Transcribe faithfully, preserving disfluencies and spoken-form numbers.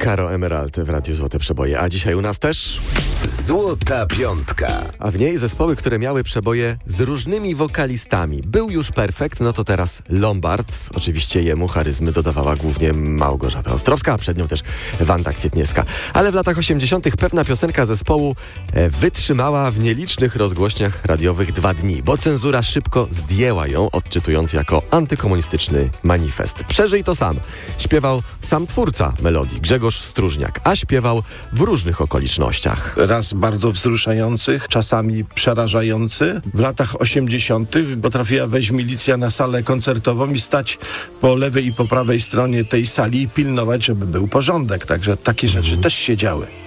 Caro Emerald w Radiu Złote Przeboje, a dzisiaj u nas też Złota Piątka. A w niej zespoły, które miały przeboje z różnymi wokalistami. Był już Perfekt, no to teraz Lombard. Oczywiście jemu charyzmy dodawała głównie Małgorzata Ostrowska, a przed nią też Wanda Kwietniewska. Ale w latach osiemdziesiątych pewna piosenka zespołu wytrzymała w nielicznych rozgłośniach radiowych dwa dni, bo cenzura szybko zdjęła ją, odczytując jako antykomunistyczny manifest. Przeżyj to sam. Śpiewał sam twórca melodii, Grzegorz Stróżniak, a śpiewał w różnych okolicznościach. Raz bardzo wzruszających, czasami przerażający. W latach osiemdziesiątych potrafiła wejść milicja na salę koncertową i stać po lewej i po prawej stronie tej sali i pilnować, żeby był porządek. Także takie rzeczy też się działy.